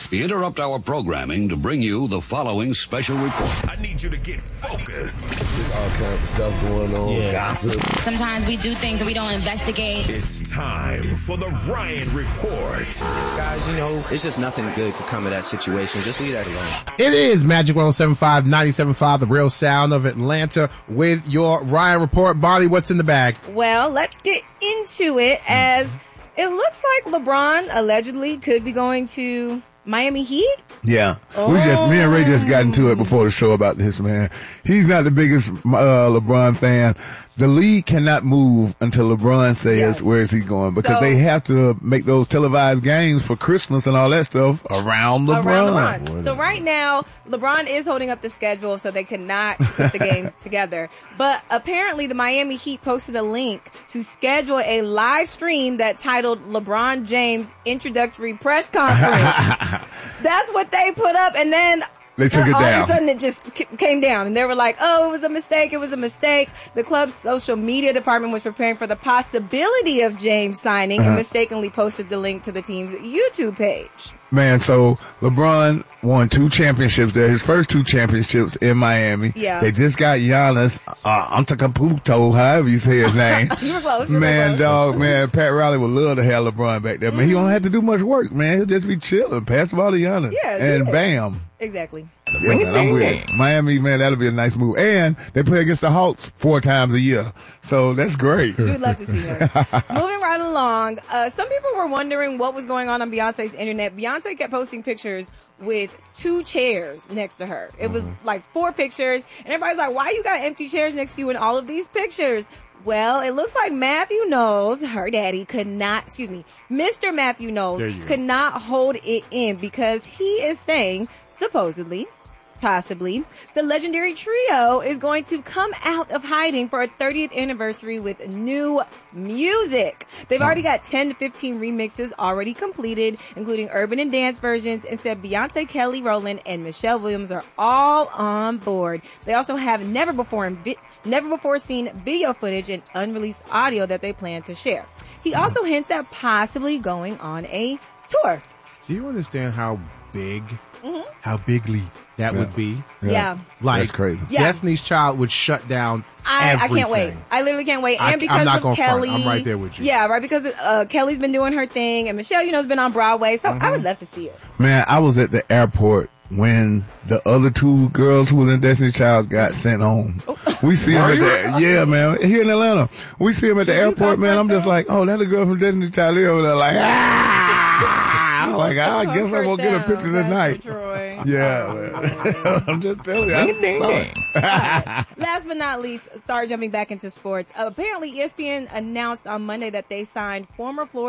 We interrupt our programming to bring you the following special report. I need you to get focused. There's all kinds of stuff going on, gossip. Sometimes we do things that we don't investigate. It's time for the Ryan Report. Guys, it's just nothing good could come of that situation. Just leave that alone. It is Magic 107.5, 97.5, the real sound of Atlanta with your Ryan Report. Bonnie, what's in the bag? Well, let's get into it as it looks like LeBron allegedly could be going to Miami Heat. Yeah. Me and Ray just got into it before the show about this, man. He's not the biggest LeBron fan. The league cannot move until LeBron says where is he going, because they have to make those televised games for Christmas and all that stuff around LeBron. So right now, LeBron is holding up the schedule, so they cannot put the games together. But apparently the Miami Heat posted a link to schedule a live stream that titled LeBron James Introductory Press Conference. That's what they put up, and then they took it down. All of a sudden, it just came down, and they were like, "Oh, it was a mistake. It was a mistake." The club's social media department was preparing for the possibility of James signing and mistakenly posted the link to the team's YouTube page. Man, so LeBron won 2 championships there. His first 2 championships in Miami. Yeah. They just got Giannis Antetokounmpo, however you say his name. You were close. Man, Pat Riley would love to have LeBron back there. Man, he don't have to do much work, man. He'll just be chilling, pass the ball to Giannis. And bam. Exactly. Yeah, man, I'm with it. Miami, man, that'll be a nice move. And they play against the Hawks 4 times a year. So that's great. We'd love to see him. Moving right along, some people were wondering what was going on Beyonce's internet. Beyonce kept posting pictures with 2 chairs next to her. It was like 4 pictures. And everybody's like, why you got empty chairs next to you in all of these pictures? Well, it looks like Matthew Knowles, her daddy, Mr. Matthew Knowles could not hold it in because he is saying, supposedly, possibly, the legendary trio is going to come out of hiding for a 30th anniversary with new music. They've already got 10 to 15 remixes already completed, including urban and dance versions, and said Beyonce, Kelly Rowland, and Michelle Williams are all on board. They also have never before seen video footage and unreleased audio that they plan to share. He also hints at possibly going on a tour. Do you understand how bigly that would be? Yeah. Like, that's crazy. Yeah. Destiny's Child would shut down I everything. can't wait. I literally can't wait. And because I'm not of gonna Kelly. front. I'm right there with you. Yeah, right. Because Kelly's been doing her thing, and Michelle, has been on Broadway. So I would love to see it. Man, I was at the airport when the other 2 girls who was in Destiny's Child got sent home. We see them yeah, man, here in Atlanta. We see them at the airport, man. I'm just like, oh, that's a girl from Destiny's Child. They're over there like, I'm like, I guess I'm gonna get a picture tonight. Yeah, man. I'm just telling you. Last but not least, sorry, jumping back into sports. Apparently, ESPN announced on Monday that they signed former Florida